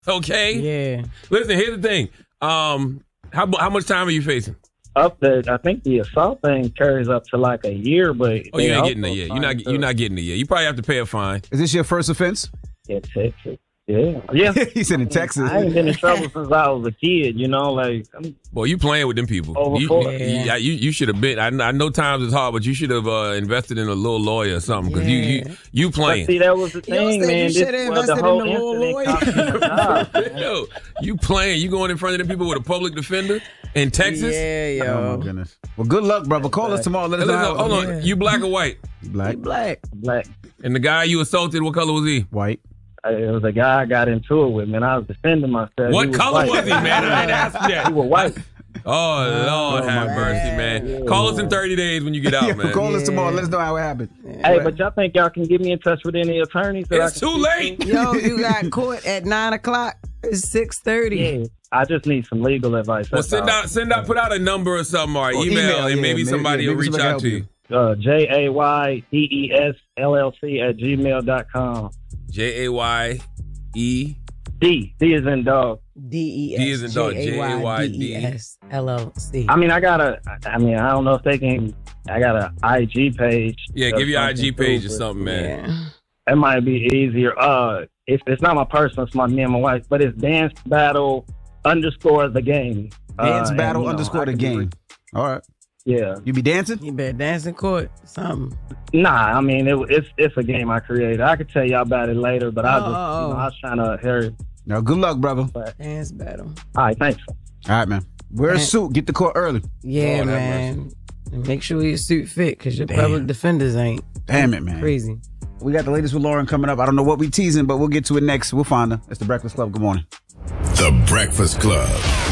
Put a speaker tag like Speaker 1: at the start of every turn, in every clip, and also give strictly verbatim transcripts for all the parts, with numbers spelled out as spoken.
Speaker 1: Okay?
Speaker 2: Yeah.
Speaker 1: Listen, here's the thing. Um, how how much time are you facing?
Speaker 3: Up there, I think the assault thing carries up to like a year, but
Speaker 1: Oh, you ain't getting it yet. You're not you're not getting it yet. You probably have to pay a fine.
Speaker 4: Is this your first offense?
Speaker 3: Yeah, Texas. Yeah, yeah.
Speaker 4: He said in Texas.
Speaker 3: I ain't been in trouble since I was a kid. You know, like. I'm,
Speaker 1: Boy, you playing with them people.
Speaker 3: Over
Speaker 1: You,
Speaker 3: four.
Speaker 1: you, you, you should have been. I, I know times is hard, but you should have uh, invested in a little lawyer or something because you, you you
Speaker 3: but
Speaker 1: playing.
Speaker 3: see, that was the thing, man.
Speaker 2: you
Speaker 3: This
Speaker 2: shoulda
Speaker 3: was the
Speaker 2: invested
Speaker 3: whole
Speaker 2: in a little
Speaker 3: incident.
Speaker 2: lawyer.
Speaker 3: cost me my job, man.
Speaker 1: Yo, you playing. You going in front of them people with a public defender in Texas?
Speaker 2: Yeah, yo.
Speaker 4: Oh my goodness. Well, good luck, brother. Call us tomorrow. Let
Speaker 1: Hey,
Speaker 4: us know.
Speaker 1: listen,
Speaker 4: how-
Speaker 1: hold on. You black or white?
Speaker 4: Black.
Speaker 2: Black.
Speaker 3: Black.
Speaker 1: And the guy you assaulted, what color was he?
Speaker 4: White.
Speaker 3: Uh, It was a guy I got into it with, man. I was defending myself.
Speaker 1: What
Speaker 3: He was
Speaker 1: color
Speaker 3: white.
Speaker 1: was he, man? I ain't asked you
Speaker 3: He
Speaker 1: that.
Speaker 3: was white.
Speaker 1: Oh, Lord have mercy, man. Call us in thirty days when you get out,
Speaker 4: Yeah,
Speaker 1: man.
Speaker 4: call us tomorrow. Let us know how it happened.
Speaker 3: Hey, but y'all think y'all can get me in touch with any attorneys? that I
Speaker 1: It's
Speaker 3: can
Speaker 1: too
Speaker 3: speak
Speaker 1: late.
Speaker 3: to?
Speaker 2: Yo, you got court at nine o'clock. It's six thirty.
Speaker 3: Yeah, I just need some legal advice.
Speaker 1: Well,
Speaker 3: That's
Speaker 1: send
Speaker 3: all.
Speaker 1: out, send out, put out a number or something, or
Speaker 4: Or
Speaker 1: email,
Speaker 4: email,
Speaker 1: and
Speaker 4: yeah,
Speaker 1: maybe
Speaker 4: maybe-
Speaker 1: somebody
Speaker 4: yeah,
Speaker 1: will
Speaker 4: maybe
Speaker 1: reach
Speaker 4: somebody
Speaker 1: out to
Speaker 4: help
Speaker 1: you.
Speaker 3: Uh, J A Y D E S L L C at gmail dot com.
Speaker 1: J A Y E.
Speaker 3: D. D is in dog.
Speaker 2: D E
Speaker 1: D is in
Speaker 2: S
Speaker 1: dog.
Speaker 2: J A Y D E S L L C.
Speaker 3: I mean, I got a, I mean, I don't know if they can, I got a I G page.
Speaker 1: Yeah,
Speaker 3: or
Speaker 1: give your I G
Speaker 3: something
Speaker 1: page
Speaker 3: too,
Speaker 1: or
Speaker 3: but
Speaker 1: something, man.
Speaker 2: Yeah.
Speaker 3: It might be easier. Uh, it's, it's not my personal, it's my, me and my wife, but it's Dance Battle underscore the game.
Speaker 4: Dance
Speaker 3: Uh, and,
Speaker 4: battle
Speaker 3: you know,
Speaker 4: underscore
Speaker 3: I
Speaker 4: the
Speaker 3: can be
Speaker 4: game.
Speaker 3: re-
Speaker 4: All right.
Speaker 3: Yeah.
Speaker 4: You be dancing?
Speaker 2: You better dance in court. Something.
Speaker 3: Nah, I mean, it, it's it's a game I created. I could tell y'all about it later, but I just,
Speaker 2: Oh.
Speaker 3: you know, I was trying to hear.
Speaker 4: Now, good luck, brother.
Speaker 2: Dance battle.
Speaker 3: All right, thanks.
Speaker 4: All right, man. Wear a
Speaker 2: Man.
Speaker 4: suit. Get to court early.
Speaker 2: Yeah,
Speaker 1: Lord have
Speaker 2: man. And make sure your suit fit because your
Speaker 4: Damn.
Speaker 2: public defenders ain't.
Speaker 4: Damn it, man.
Speaker 2: Crazy.
Speaker 4: We got the latest with Lauren coming up. I don't know what we teasing, but we'll get to it next. We'll find her. It's The Breakfast Club. Good morning.
Speaker 5: The Breakfast Club.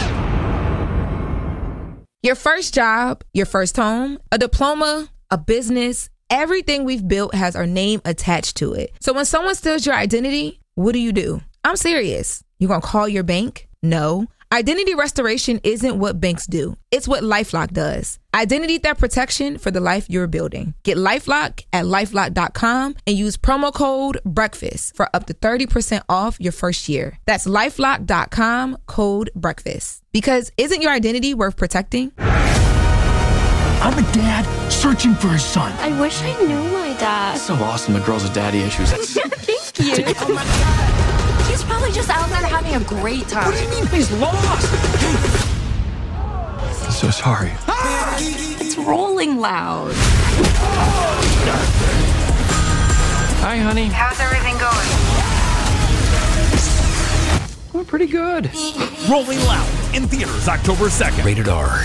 Speaker 6: Your first job, your first home, a diploma, a business, everything we've built has our name attached to it. So when someone steals your identity, what do you do? I'm serious. You gonna call your bank? No. Identity restoration isn't what banks do. It's what LifeLock does. Identity theft protection for the life you're building. Get LifeLock at lifelock dot com and use promo code BREAKFAST for up to thirty percent off your first year. That's lifelock dot com, code BREAKFAST. Because isn't your identity worth protecting?
Speaker 7: I'm a dad searching for his son.
Speaker 8: I wish I knew my dad.
Speaker 7: So awesome the girls with daddy issues.
Speaker 8: Thank you. Oh my God. He's probably just out there having a great time.
Speaker 7: What do you mean he's lost? I'm so sorry.
Speaker 8: It's rolling loud.
Speaker 7: Hi, honey.
Speaker 8: How's everything going?
Speaker 7: We're pretty good.
Speaker 9: Rolling Loud in theaters October second.
Speaker 7: Rated R.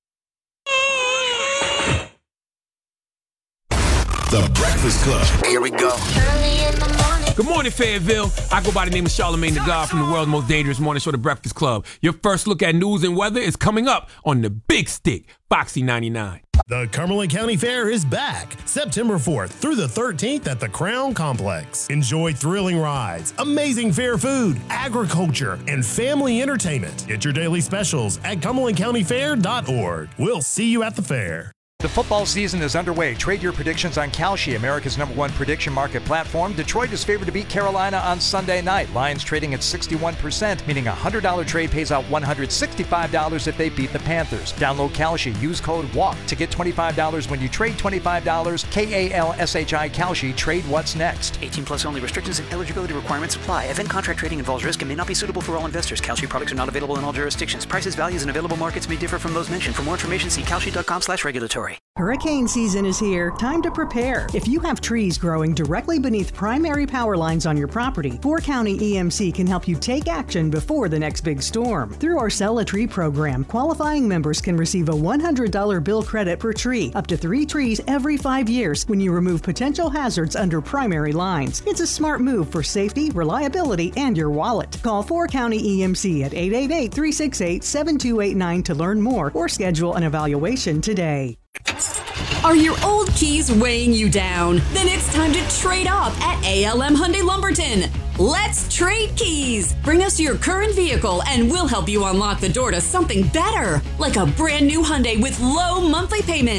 Speaker 5: The Breakfast Club. Here we go.
Speaker 1: Good morning, Fayetteville. I go by the name of Charlamagne the God from the world's most dangerous morning show, The Breakfast Club. Your first look at news and weather is coming up on the Big Stick, Foxy ninety-nine.
Speaker 10: The Cumberland County Fair is back September fourth through the thirteenth at the Crown Complex. Enjoy thrilling rides, amazing fair food, agriculture, and family entertainment. Get your daily specials at cumberland county fair dot org. We'll see you at the fair.
Speaker 11: The football season is underway. Trade your predictions on Kalshi, America's number one prediction market platform. Detroit is favored to beat Carolina on Sunday night. Lions trading at sixty-one percent, meaning a one hundred dollars trade pays out one hundred sixty-five dollars if they beat the Panthers. Download Kalshi. Use code WALK to get twenty-five dollars when you trade twenty-five dollars. K A L S H I Kalshi. Trade what's next.
Speaker 12: eighteen plus only. Restrictions and eligibility requirements apply. Event contract trading involves risk and may not be suitable for all investors. Kalshi products are not available in all jurisdictions. Prices, values, and available markets may differ from those mentioned. For more information, see kalshi dot com slash regulatory.
Speaker 13: Hurricane season is here. Time to prepare. If you have trees growing directly beneath primary power lines on your property, Four County E M C can help you take action before the next big storm. Through our Sell a Tree program, qualifying members can receive a one hundred dollars bill credit per tree, up to three trees every five years when you remove potential hazards under primary lines. It's a smart move for safety, reliability, and your wallet. Call Four County E M C at eight eight eight, three six eight, seven two eight nine to learn more or schedule an evaluation today.
Speaker 14: Are your old keys weighing you down? Then it's time to trade up at A L M Hyundai Lumberton. Let's trade keys. Bring us your current vehicle and we'll help you unlock the door to something better, like a brand new Hyundai with low monthly payments.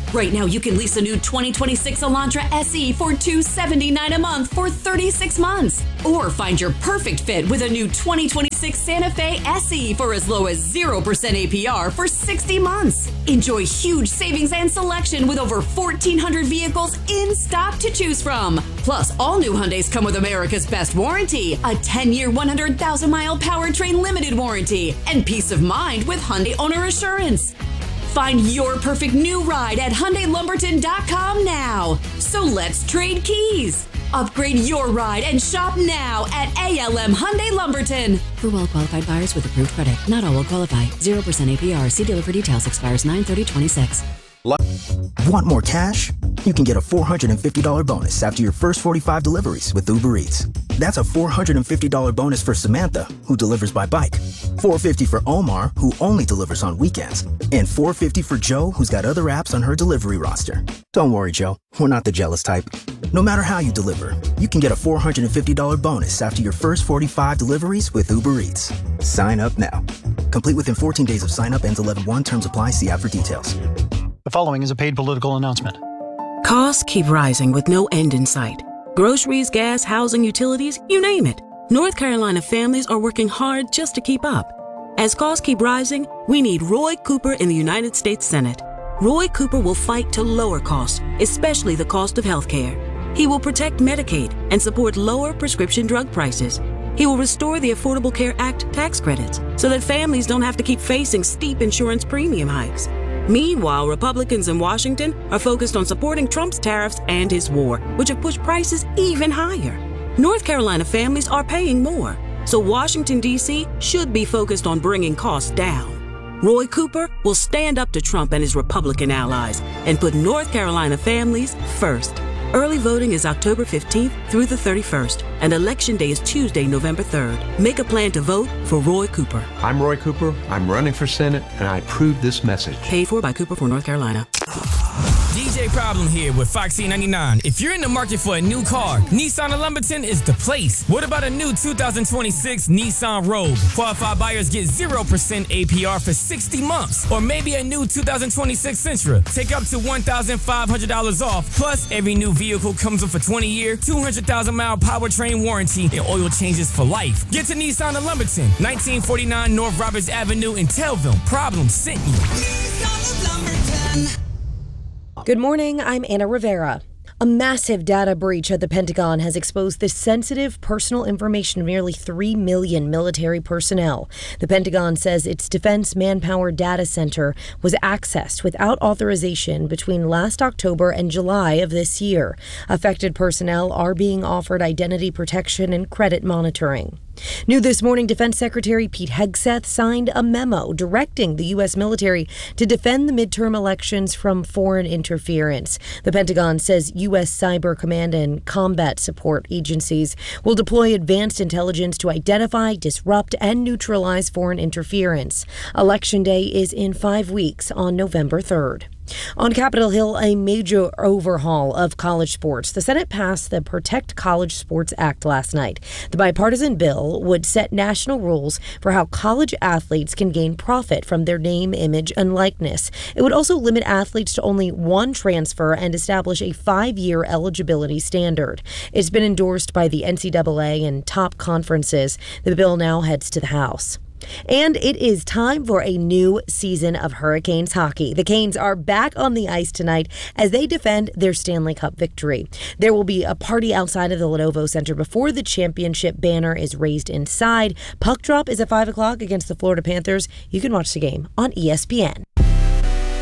Speaker 14: Right now, you can lease a new twenty twenty-six Elantra S E for two hundred seventy-nine dollars a month for thirty-six months. Or find your perfect fit with a new twenty twenty-six Santa Fe S E for as low as zero percent A P R for sixty months. Enjoy huge savings and selection with over fourteen hundred vehicles in stock to choose from. Plus, all new Hyundais come with America's best warranty, a ten-year, one hundred thousand mile powertrain limited warranty, and peace of mind with Hyundai Owner Assurance. Find your perfect new ride at Hyundai Lumberton dot com now. So let's trade keys. Upgrade your ride and shop now at A L M Hyundai Lumberton.
Speaker 15: For well-qualified buyers with approved credit. Not all will qualify. zero percent A P R. See dealer for details. Expires nine thirty twenty-six.
Speaker 16: Want more cash? You can get a four hundred fifty dollars bonus after your first forty-five deliveries with Uber Eats. That's a four hundred fifty dollars bonus for Samantha, who delivers by bike. four hundred fifty dollars for Omar, who only delivers on weekends. And four hundred fifty dollars for Joe, who's got other apps on her delivery roster. Don't worry, Joe. We're not the jealous type. No matter how you deliver, you can get a four hundred fifty dollars bonus after your first forty-five deliveries with Uber Eats. Sign up now. Complete within fourteen days of sign up. Ends eleven one. Terms apply. See app for details.
Speaker 17: The following is a paid political announcement.
Speaker 18: Costs keep rising with no end in sight. Groceries, gas, housing, utilities, you name it. North Carolina families are working hard just to keep up. As costs keep rising, we need Roy Cooper in the United States Senate. Roy Cooper will fight to lower costs, especially the cost of health care. He will protect Medicaid and support lower prescription drug prices. He will restore the Affordable Care Act tax credits so that families don't have to keep facing steep insurance premium hikes. Meanwhile, Republicans in Washington are focused on supporting Trump's tariffs and his war, which have pushed prices even higher. North Carolina families are paying more, so Washington, D C should be focused on bringing costs down. Roy Cooper will stand up to Trump and his Republican allies and put North Carolina families first. Early voting is October fifteenth through the thirty-first, and Election Day is Tuesday, November third. Make a plan to vote for Roy Cooper.
Speaker 19: I'm Roy Cooper. I'm running for Senate, and I approve this message.
Speaker 18: Paid for by Cooper for North Carolina.
Speaker 20: D J Problem here with Foxy ninety-nine. If you're in the market for a new car, Nissan of Lumberton is the place. What about a new two thousand twenty-six Nissan Rogue? Qualified buyers get zero percent A P R for sixty months. Or maybe a new two thousand twenty-six Sentra. Take up to one thousand five hundred dollars off. Plus, every new vehicle comes with a twenty-year, two hundred thousand mile powertrain warranty and oil changes for life. Get to Nissan of Lumberton, nineteen forty-nine North Roberts Avenue in Tellville. Problem sent you. Nissan of Lumberton.
Speaker 21: Good morning, I'm Anna Rivera. A massive data breach at the Pentagon has exposed the sensitive personal information of nearly three million military personnel. The Pentagon says its Defense Manpower Data Center was accessed without authorization between last October and July of this year. Affected personnel are being offered identity protection and credit monitoring. New this morning, Defense Secretary Pete Hegseth signed a memo directing the U S military to defend the midterm elections from foreign interference. The Pentagon says U S Cyber Command and combat support agencies will deploy advanced intelligence to identify, disrupt, and neutralize foreign interference. Election Day is in five weeks on November third. On Capitol Hill, a major overhaul of college sports. The Senate passed the Protect College Sports Act last night. The bipartisan bill would set national rules for how college athletes can gain profit from their name, image, and likeness. It would also limit athletes to only one transfer and establish a five-year eligibility standard. It's been endorsed by the N C double A and top conferences. The bill now heads to the House. And it is time for a new season of Hurricanes hockey. The Canes are back on the ice tonight as they defend their Stanley Cup victory. There will be a party outside of the Lenovo Center before the championship banner is raised inside. Puck drop is at five o'clock against the Florida Panthers. You can watch the game on E S P N.